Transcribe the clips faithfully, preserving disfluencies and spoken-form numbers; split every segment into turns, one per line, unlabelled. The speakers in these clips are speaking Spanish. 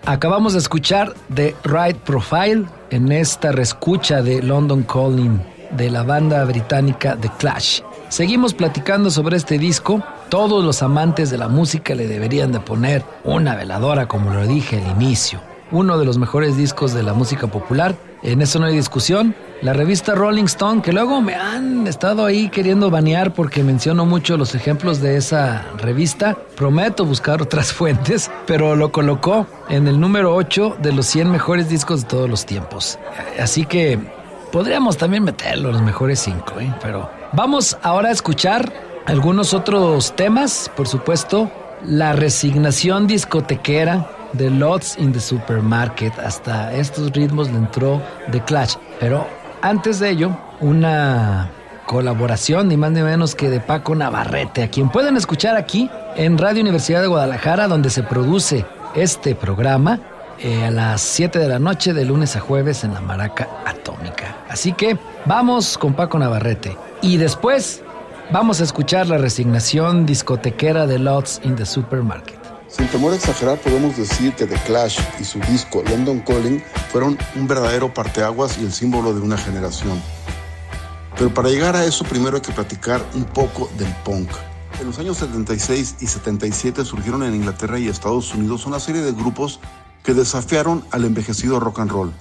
Acabamos de escuchar The Right Profile en esta reescucha de London Calling de la banda británica The Clash. Seguimos platicando sobre este disco. Todos los amantes de la música le deberían de poner una veladora, como lo dije al inicio. Uno de los mejores discos de la música popular, en eso no hay discusión. La revista Rolling Stone, que luego me han estado ahí queriendo banear porque menciono mucho los ejemplos de esa revista, prometo buscar otras fuentes, pero lo colocó en el número ocho de los cien mejores discos de todos los tiempos. Así que podríamos también meterlo en los mejores cinco, ¿eh? Pero vamos ahora a escuchar algunos otros temas, por supuesto, la resignación discotequera de Lots in the Supermarket. Hasta estos ritmos le entró The Clash. Pero antes de ello, una colaboración ni más ni menos que de Paco Navarrete, a quien pueden escuchar aquí en Radio Universidad de Guadalajara, donde se produce este programa eh, a las siete de la noche de lunes a jueves en la Maraca Atómica. Así que vamos con Paco Navarrete y después vamos a escuchar la resignación discotequera de Lots in the Supermarket.
Sin temor a exagerar, podemos decir que The Clash y su disco London Calling fueron un verdadero parteaguas y el símbolo de una generación. Pero para llegar a eso, primero hay que platicar un poco del punk. En los años setenta y seis y setenta y siete surgieron en Inglaterra y Estados Unidos una serie de grupos que desafiaron al envejecido rock and roll.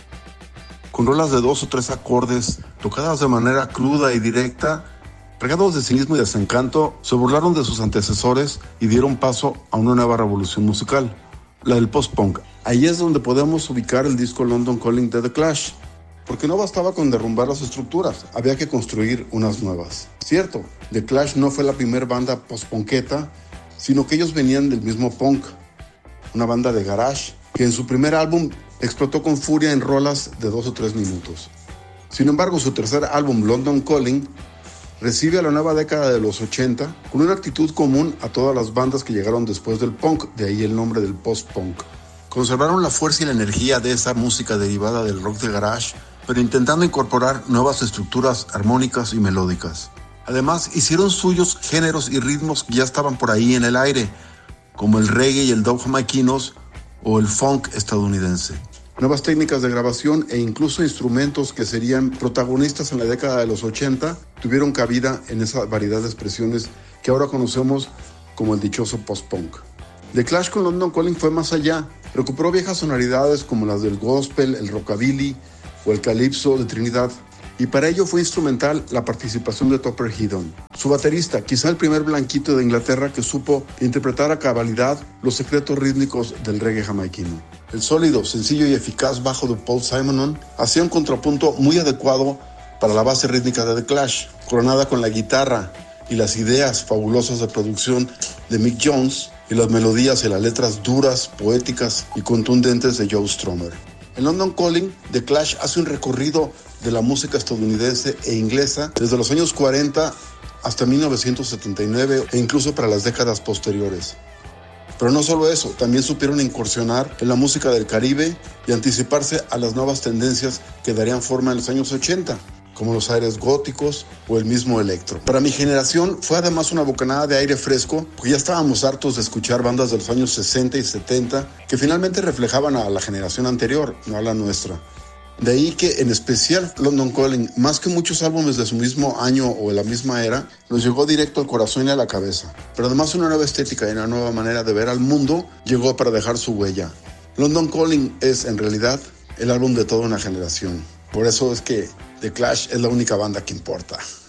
Con rolas de dos o tres acordes, tocadas de manera cruda y directa, cargados de cinismo y desencanto, se burlaron de sus antecesores y dieron paso a una nueva revolución musical, la del post-punk. Ahí es donde podemos ubicar el disco London Calling de The Clash, porque no bastaba con derrumbar las estructuras, había que construir unas nuevas. Cierto, The Clash no fue la primera banda post-punketa, sino que ellos venían del mismo punk, una banda de garage que en su primer álbum explotó con furia en rolas de dos o tres minutos. Sin embargo, su tercer álbum, London Calling, recibe a la nueva década de los ochenta con una actitud común a todas las bandas que llegaron después del punk, de ahí el nombre del post-punk. Conservaron la fuerza y la energía de esa música derivada del rock de garage, pero intentando incorporar nuevas estructuras armónicas y melódicas. Además, hicieron suyos géneros y ritmos que ya estaban por ahí en el aire, como el reggae y el dub jamaiquinos o el funk estadounidense. Nuevas técnicas de grabación e incluso instrumentos que serían protagonistas en la década de los ochenta tuvieron cabida en esa variedad de expresiones que ahora conocemos como el dichoso post-punk. The Clash con London Calling fue más allá. Recuperó viejas sonoridades como las del gospel, el rockabilly o el calipso de Trinidad, y para ello fue instrumental la participación de Topper Headon, su baterista, quizá el primer blanquito de Inglaterra que supo interpretar a cabalidad los secretos rítmicos del reggae jamaiquino. El sólido, sencillo y eficaz bajo de Paul Simonon hacía un contrapunto muy adecuado para la base rítmica de The Clash, coronada con la guitarra y las ideas fabulosas de producción de Mick Jones y las melodías y las letras duras, poéticas y contundentes de Joe Strummer. En London Calling, The Clash hace un recorrido de la música estadounidense e inglesa desde los años cuarenta hasta mil novecientos setenta y nueve e incluso para las décadas posteriores. Pero no solo eso, también supieron incursionar en la música del Caribe y anticiparse a las nuevas tendencias que darían forma en los años ochenta, como los aires góticos o el mismo electro. Para mi generación fue además una bocanada de aire fresco, porque ya estábamos hartos de escuchar bandas de los años sesenta y setenta que finalmente reflejaban a la generación anterior, no a la nuestra. De ahí que en especial London Calling, más que muchos álbumes de su mismo año o de la misma era, nos llegó directo al corazón y a la cabeza. Pero además una nueva estética y una nueva manera de ver al mundo llegó para dejar su huella. London Calling es en realidad el álbum de toda una generación. Por eso es que The Clash es la única banda que importa.